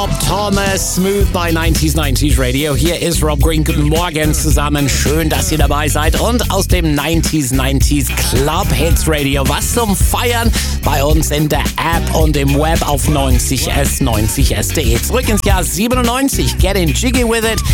Thomas, Smooth bei 90s Radio. Hier ist Rob Green. Guten Morgen zusammen. Schön, dass ihr dabei seid. Und aus dem 90s Club Hits Radio. Was zum Feiern bei uns in der App und im Web auf 90s, 90s.de. Zurück ins Jahr 97. Getting jiggy with it.